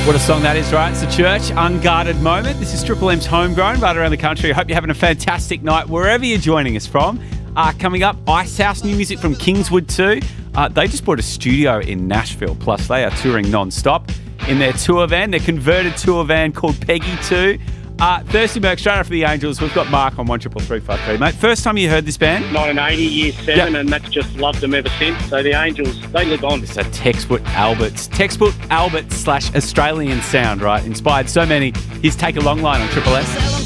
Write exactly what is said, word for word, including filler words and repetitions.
What a song that is, right? It's the Church, Unguarded Moment. This is Triple M's Homegrown, right around the country. I hope you're having a fantastic night wherever you're joining us from. Uh, coming up, Icehouse, new music from Kingswood too. Uh, they just bought a studio in Nashville, plus they are touring non-stop in their tour van, their converted tour van called Peggy two. Uh, Thirsty Merc, straight after the Angels, we've got Mark on one triple three five three. Mate, first time you heard this band? nineteen eighty, year seven, Yep. and that's just loved them ever since. So the Angels, they live on. It's a textbook Alberts, textbook Albert slash Australian sound, right? Inspired so many. Here's Take a Long Line on Triple S.